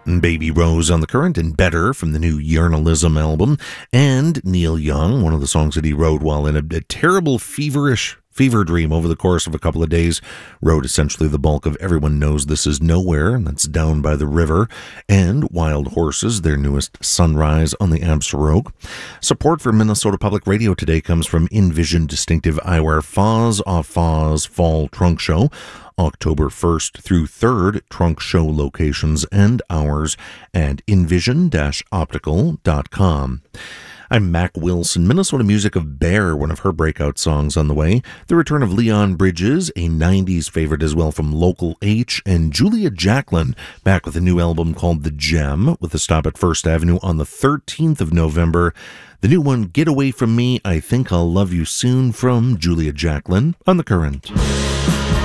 Baby Rose on the Current, and Better from the new Journalism album, and Neil Young, one of the songs that he wrote while in a terrible feverish fever dream over the course of a couple of days, wrote essentially the bulk of Everyone Knows This Is Nowhere, and that's Down by the River, and Wild Horses, their newest Sunrise on the Absaroque. Support for Minnesota Public Radio today comes from Envision Distinctive Eyewear Foz off Foz Fall Trunk Show, October 1st through 3rd, trunk show locations and hours at envision-optical.com. I'm Mac Wilson. Minnesota music of Bear, one of her breakout songs on the way. The return of Leon Bridges, a 90s favorite as well from Local H, and Julia Jacklin, back with a new album called The Gem, with a stop at First Avenue on the 13th of November. The new one, Get Away From Me, I Think I'll Love You Soon, from Julia Jacklin on The Current.